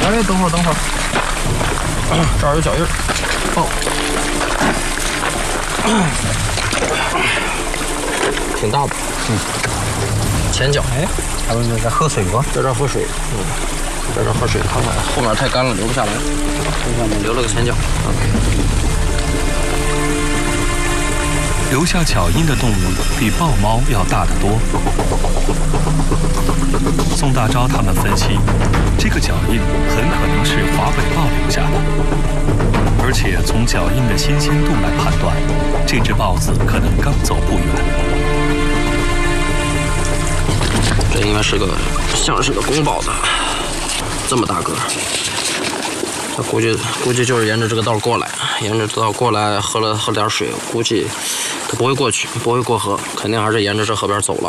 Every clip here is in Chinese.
哎，等会儿，这儿有脚印儿，哦，挺大的，前脚。 哎，他们在喝水吗？ 在这儿喝水，在这儿喝水，看看后面太干了，流不下来，留了个前脚。 留下脚印的动物比豹猫要大得多。宋大钊他们分析，这个脚印很可能是华北豹留下的，而且从脚印的新鲜度来判断，这只豹子可能刚走不远。 这应该是个像是个公豹的，这么大个儿。他估计就是沿着这个道过来，喝了点水，估计他不会过去，不会过河，肯定还是沿着这河边走了。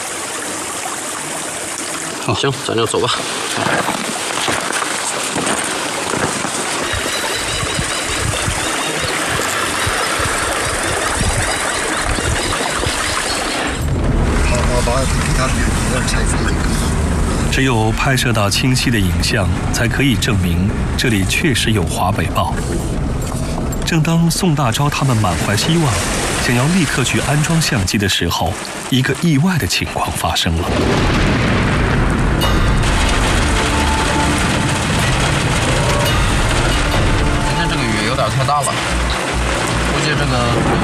好，行，咱就走吧。 只有拍摄到清晰的影像，才可以证明这里确实有华北豹。正当宋大钊他们满怀希望，想要立刻去安装相机的时候，一个意外的情况发生了。 今天这个雨有点太大了，估计这个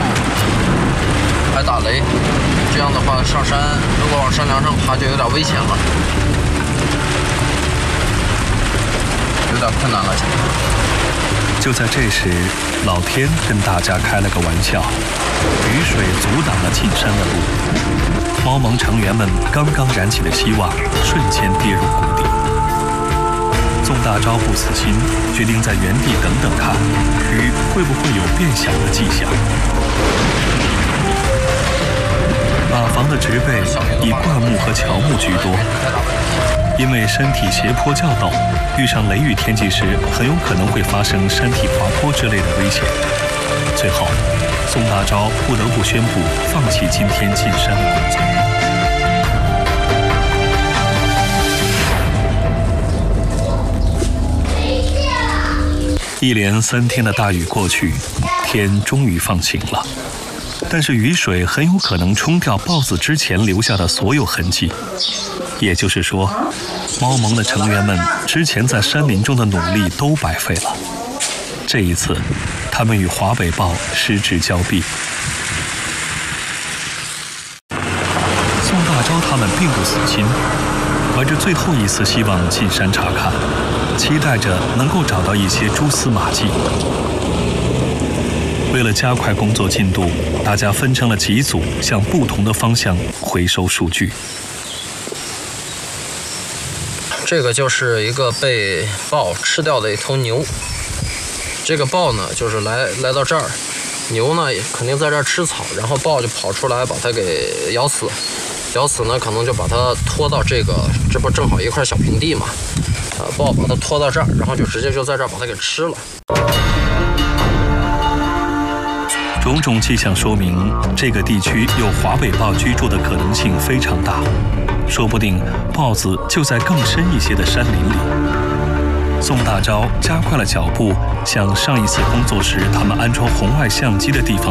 还打雷，这样的话上山如果往山梁上爬就有点危险了。有点困难了，现在。 就在这时，老天跟大家开了个玩笑，雨水阻挡了进山的路。猫盟成员们刚刚燃起的希望，瞬间跌入谷底。宋大钊不死心，决定在原地等等看，雨会不会有变小的迹象。马房的植被以灌木和乔木居多。因为山体斜坡较陡，遇上雷雨天气时，很有可能会发生山体滑坡之类的危险。最后，宋大钊不得不宣布放弃今天进山的工作。一连3天的大雨过去，天终于放晴了。但是雨水很有可能冲掉豹子之前留下的所有痕迹。也就是说，猫盟的成员们之前在山林中的努力都白费了。这一次，他们与华北豹失之交臂。宋大钊他们并不死心，怀着最后一丝希望进山查看，期待着能够找到一些蛛丝马迹。为了加快工作进度，大家分成了几组，向不同的方向回收数据。 这个就是一个被豹吃掉的一头牛。这个豹呢，就是来到这儿，牛呢也肯定在这儿吃草，然后豹就跑出来把它给咬死。咬死呢，可能就把它拖到这不正好一块小平地嘛，豹把它拖到这儿，然后就直接就在这儿把它给吃了。 种种迹象说明，这个地区有华北豹居住的可能性非常大，说不定豹子就在更深一些的山林里。宋大钊加快了脚步，向上一次工作时他们安装红外相机的地方